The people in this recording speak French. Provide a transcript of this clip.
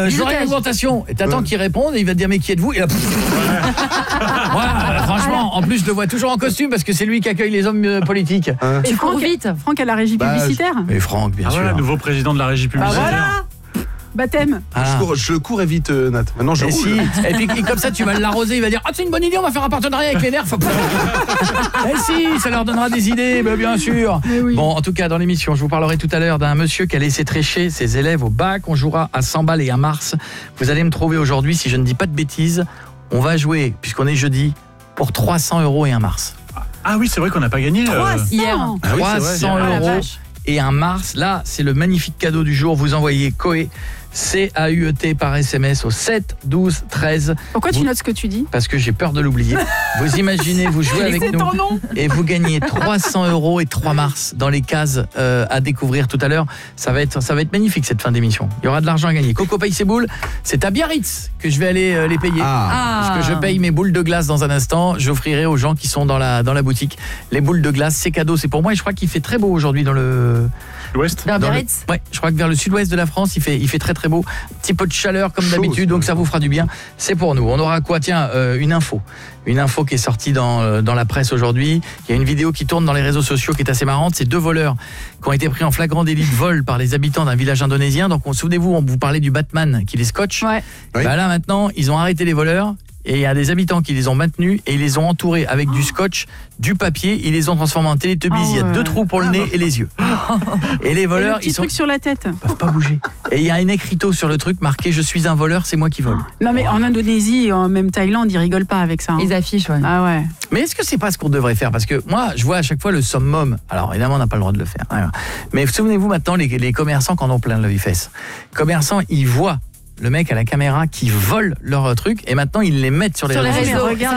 j'aurai l'augmentation. Et t'attends qu'il réponde et il va te dire mais qui êtes-vous? Et là, voilà, franchement, en plus je le vois toujours en costume parce que c'est lui qui accueille les hommes politiques. Et Franck à la régie publicitaire. Mais Franck, bien sûr. Le nouveau président de la régie publicitaire. Voilà. Baptême. Je le courais vite, Nat. Maintenant, je roule. Et puis comme ça, tu vas l'arroser. Il va dire c'est une bonne idée, on va faire un partenariat avec les nerfs. Ça leur donnera des idées, bien sûr. Oui. Bon, en tout cas, dans l'émission, je vous parlerai tout à l'heure d'un monsieur qui a laissé trécher ses élèves au bac. On jouera à 100 balles et à Mars. Vous allez me trouver aujourd'hui, si je ne dis pas de bêtises, on va jouer, puisqu'on est jeudi, pour 300 € et un Mars. Ah oui, c'est vrai qu'on n'a pas gagné hier. 300 € et un Mars. Là, c'est le magnifique cadeau du jour. Vous envoyez Coé, C-A-U-E-T par SMS au 7 12 13. Pourquoi tu notes ce que tu dis? Parce que j'ai peur de l'oublier. Vous imaginez, vous jouez avec nous et vous gagnez 300 € et 3 Mars dans les cases à découvrir tout à l'heure. Ça va être magnifique cette fin d'émission. Il y aura de l'argent à gagner. Coco paye ses boules. C'est à Biarritz que je vais aller les payer. Parce que je paye mes boules de glace dans un instant. J'offrirai aux gens qui sont dans la boutique les boules de glace. C'est cadeau, c'est pour moi. Et je crois qu'il fait très beau aujourd'hui dans le l'ouest. Vers Biarritz. Ouais, je crois que vers le sud-ouest de la France, il fait très très beau. Un petit peu de chaleur comme d'habitude, donc ça vous fera du bien. C'est pour nous. On aura quoi? Tiens, une info qui est sortie dans la presse aujourd'hui. Il y a une vidéo qui tourne dans les réseaux sociaux qui est assez marrante. C'est 2 voleurs qui ont été pris en flagrant délit de vol par les habitants d'un village indonésien. Donc souvenez-vous, on vous parlait du Batman qui les scotche. Ouais. Là maintenant, ils ont arrêté les voleurs. Et il y a des habitants qui les ont maintenus et ils les ont entourés avec du scotch, du papier, ils les ont transformés en Télétubbies, il y a 2 trous pour le nez et les yeux. Et les voleurs, ils sont truc sur la tête. Peuvent pas bouger. Et il y a un écriteau sur le truc marqué je suis un voleur, c'est moi qui vole. Non mais en Indonésie et en même Thaïlande, ils rigolent pas avec ça. Ils affichent, ouais. Ah ouais. Mais est-ce que c'est pas ce qu'on devrait faire? Parce que moi, je vois à chaque fois le summum. Alors évidemment, on n'a pas le droit de le faire. Mais souvenez-vous maintenant, les commerçants qui en ont plein les fesses. Commerçants, ils voient le mec à la caméra qui vole leur truc et maintenant ils les mettent sur les réseaux. Regarde.